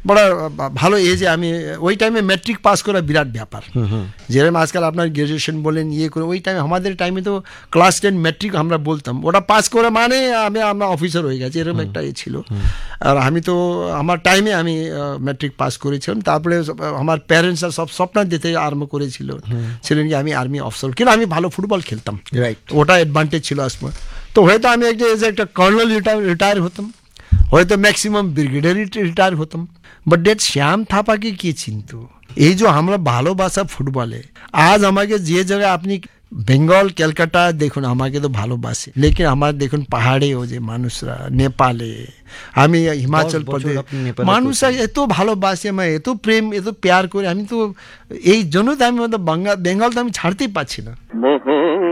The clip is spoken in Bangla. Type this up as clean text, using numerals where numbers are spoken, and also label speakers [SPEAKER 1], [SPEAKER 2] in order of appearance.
[SPEAKER 1] বড় ভালো এজে আমি ওই টাইমে ম্যাট্রিক পাস করা বিরাট ব্যাপার, যেরকম আজকাল আপনার গ্রাজুয়েশন বলেন ইয়ে করে, ওই টাইমে আমাদের টাইমে তো ক্লাস 10 ম্যাট্রিক আমরা বলতাম, ওটা পাস করে মানে আমরা অফিসার হয়ে গেছি, এরকম একটা ছিল। আর আমি তো আমার টাইমে আমি ম্যাট্রিক পাস করেছিলাম, তারপরে আমার প্যারেন্টসরা সব স্বপ্ন দিতে আরম্ভ করেছিল ছিলেন কি আমি আর্মি অফিসার, কিন্তু আমি ভালো ফুটবল খেলতাম, ওটা অ্যাডভান্টেজ ছিল আসলে। তো হয়তো আমি একটা কর্নেল রিটায়ার হতাম, হয়তো ম্যাক্সিমাম ব্রিগেডিয়ার রিটায়ার হতাম, বাট ডেট শ্যাম থাপাকে কি চিনত? এই যে আমরা ভালোবাসা ফুটবলে, আজ আমাকে যে জায়গায় আপনি বেঙ্গল ক্যালকাটা দেখুন আমাকে তো ভালোবাসে, লেকিন আমার দেখুন পাহাড়ে ও যে মানুষরা, নেপালে, আমি হিমাচল প্রদেশ, মানুষরা এত ভালোবাসে, আমার এত প্রেম এত প্যার করে, আমি তো এই জন্য তো আমি বেঙ্গল তো আমি ছাড়তেই পারছি না।